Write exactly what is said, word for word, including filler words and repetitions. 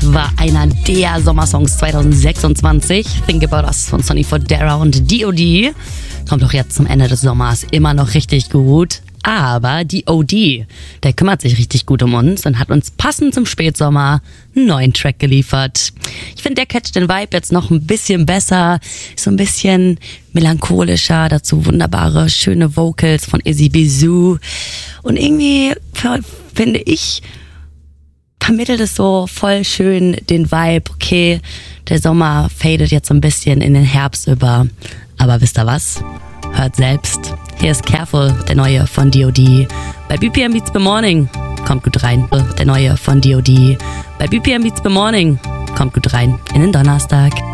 war einer der Sommersongs zwanzig sechsundzwanzig. Think About Us von Sonny Fodera und D O D. Kommt doch jetzt zum Ende des Sommers immer noch richtig gut. Aber D O D, der kümmert sich richtig gut um uns und hat uns passend zum Spätsommer einen neuen Track geliefert. Ich finde, der catcht den Vibe jetzt noch ein bisschen besser, so ein bisschen melancholischer, dazu wunderbare, schöne Vocals von Izzy Bizou. Und irgendwie, finde ich, vermittelt es so voll schön den Vibe, okay, der Sommer fadet jetzt so ein bisschen in den Herbst über. Aber wisst ihr was? Hört selbst. Hier ist Careful, der neue von D O D. Bei B P M Beats Be Morning. Kommt gut rein. Der neue von D O D. Bei B P M Beats Be Morning. Kommt gut rein in den Donnerstag.